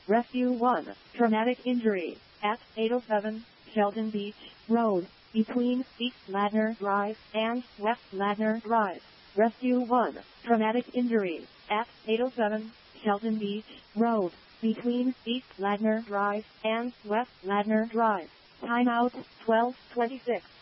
Rescue 1. Traumatic injury. At 807 Sheldon Beach Road, between East Ladner Drive and West Ladner Drive. Rescue 1. Traumatic injury. At 807 Sheldon Beach Road, between East Ladner Drive and West Ladner Drive. Timeout 12:26.